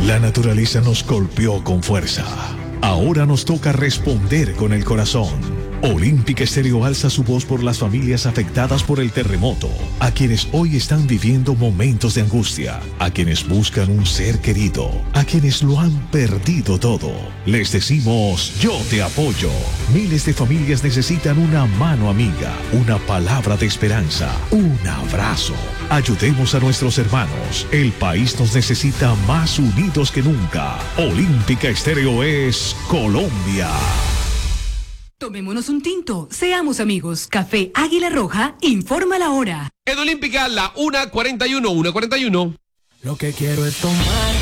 La naturaleza nos golpeó con fuerza. Ahora nos toca responder con el corazón. Olímpica Estéreo alza su voz por las familias afectadas por el terremoto, a quienes hoy están viviendo momentos de angustia, a quienes buscan un ser querido, a quienes lo han perdido todo. Les decimos, yo te apoyo. Miles de familias necesitan una mano amiga, una palabra de esperanza, un abrazo. Ayudemos a nuestros hermanos. El país nos necesita más unidos que nunca. Olímpica Estéreo es Colombia. Tomémonos un tinto, seamos amigos. Café Águila Roja, informa la hora. En Olímpica, la 1:41. Lo que quiero es tomar